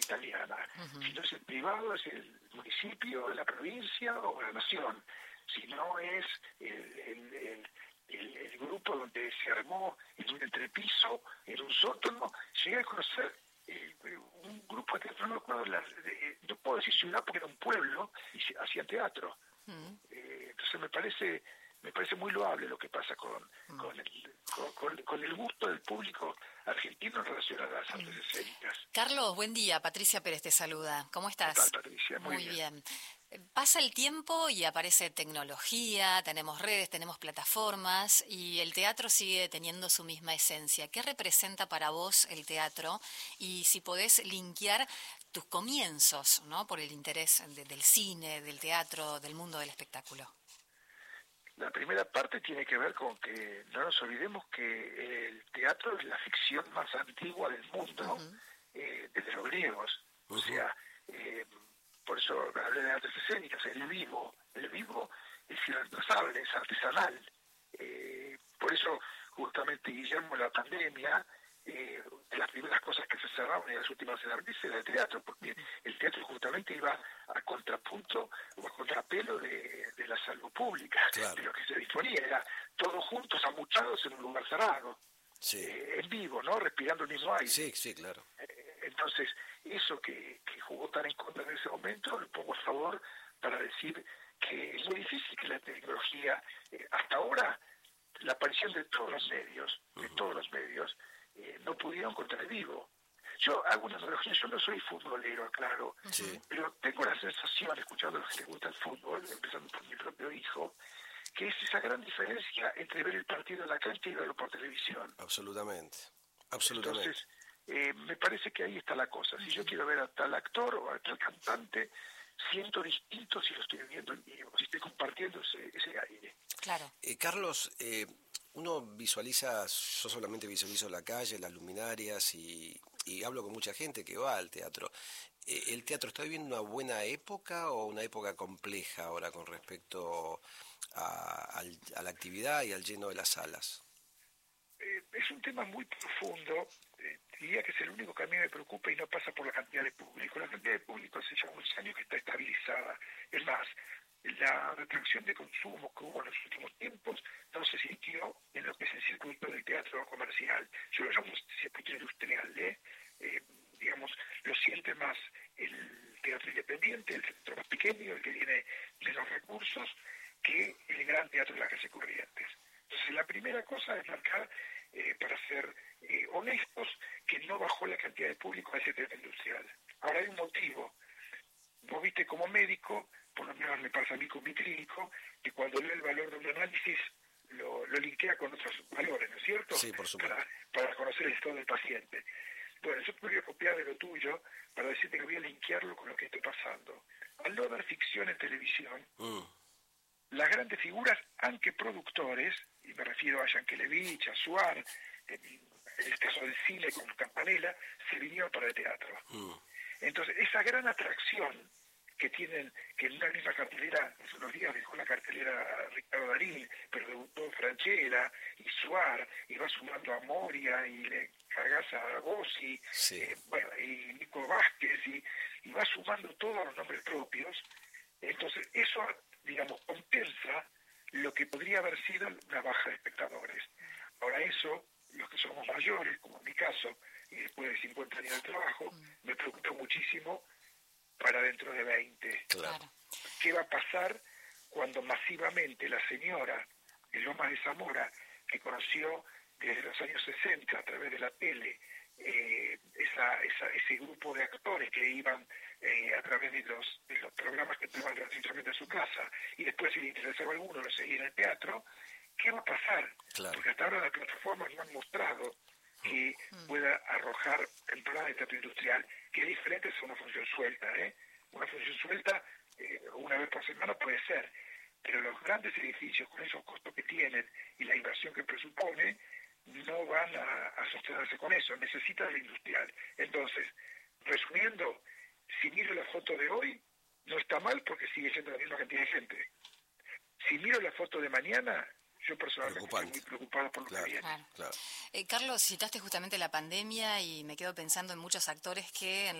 italiana, sino es el privado, es el municipio, la provincia o la nación, sino es el grupo donde se armó en un entrepiso, en un sótano. Llegué a conocer un grupo de teatro, no puedo decir ciudad porque era un pueblo y hacían teatro. Entonces me parece muy loable lo que pasa con el gusto del público argentino en relación a las artes escénicas. Carlos, buen día. Patricia Pérez te saluda. ¿Cómo estás? ¿Qué tal, Patricia? Muy bien. Pasa el tiempo y aparece tecnología, tenemos redes, tenemos plataformas y el teatro sigue teniendo su misma esencia. ¿Qué representa para vos el teatro? Y si podés linkear tus comienzos, ¿no? Por el interés del cine, del teatro, del mundo del espectáculo. La primera parte tiene que ver con que no nos olvidemos que el teatro es la ficción más antigua del mundo, desde los griegos. O sea, por eso hablé de artes escénicas, el vivo es irreemplazable, es artesanal. Por eso, justamente, Guillermo, la pandemia, de las primeras cosas que se cerraron y las últimas en abrirse era el teatro, porque el teatro justamente iba a contrapunto o a contrapelo de la salud pública, de lo que se disponía, era todos juntos, amuchados en un lugar cerrado, en vivo, ¿no? Respirando el mismo aire. Sí, claro. Entonces, eso que jugó tan en contra en ese momento, lo pongo a favor para decir que es muy difícil que la tecnología, hasta ahora, la aparición de todos los medios, no pudieron contra el vivo. Yo hago una analogía, yo no soy futbolero, claro, pero tengo la sensación, escuchando a los que les gusta el fútbol, empezando por mi propio hijo, que es esa gran diferencia entre ver el partido en la cancha y verlo por televisión. Absolutamente. Entonces, me parece que ahí está la cosa. Si yo quiero ver a tal actor o a tal cantante, siento distinto si lo estoy viendo en vivo, si estoy compartiendo ese aire. Claro. Carlos, uno visualiza, yo solamente visualizo la calle, las luminarias y hablo con mucha gente que va al teatro. ¿El teatro está viviendo una buena época o una época compleja ahora con respecto a la actividad y al lleno de las salas? Es un tema muy profundo, diría que es el único que a mí me preocupa y no pasa por la cantidad de público. La cantidad de público hace ya unos años que está estabilizada. Es más, la retracción de consumo que hubo en los últimos tiempos no se sintió en lo que es el circuito del teatro comercial. Yo lo llamo circuito industrial, digamos, lo siente más el teatro independiente, el teatro más pequeño, el que tiene menos recursos, que el gran teatro de la calle Corrientes. Entonces, la primera cosa es marcar, para ser honestos, que no bajó la cantidad de público a ese teatro industrial. Ahora hay un motivo. Vos viste como médico, por lo menos me pasa a mí con mi clínico, que cuando lee el valor de un análisis lo linkea con otros valores, ¿no es cierto? Sí, por supuesto. Para conocer el estado del paciente. Bueno, yo te voy a copiar de lo tuyo para decirte que voy a linkearlo con lo que está pasando. Al no haber ficción en televisión, las grandes figuras, aunque productores, y me refiero a Yankelevich, a Suar, en el caso del cine con Campanella, se vinieron para el teatro. Entonces, esa gran atracción que tienen, que en una misma cartelera, hace unos días dejó la cartelera Ricardo Darín, pero debutó Franchella y Suar, y va sumando a Moria, y le cargas a Gossi, y Nico Vázquez, y va sumando todos los nombres propios. Entonces, eso, digamos, compensa lo que podría haber sido una baja de espectadores. Ahora eso, los que somos mayores, como en mi caso, y después de 50 años de trabajo, me preocupa muchísimo para dentro de 20. Claro. ¿Qué va a pasar cuando masivamente la señora de Lomas de Zamora, que conoció desde los años 60 a través de la tele, ese grupo de actores que iban a través de los programas que tomaban gratuitamente en su casa, y después si le interesaba a alguno lo seguía en el teatro, ¿qué va a pasar? Claro. Porque hasta ahora las plataformas no han mostrado que pueda arrojar temporada de teatro industrial, que es diferente a una función suelta, Una función suelta, una vez por semana puede ser, pero los grandes edificios con esos costos que tienen y la inversión que presupone, no van a sostenerse con eso, necesitan el industrial. Entonces, resumiendo, si miro la foto de hoy, no está mal porque sigue siendo la misma cantidad de gente. Si miro la foto de mañana, yo personalmente estoy muy preocupado por lo que viene. Claro. Carlos, citaste justamente la pandemia y me quedo pensando en muchos actores que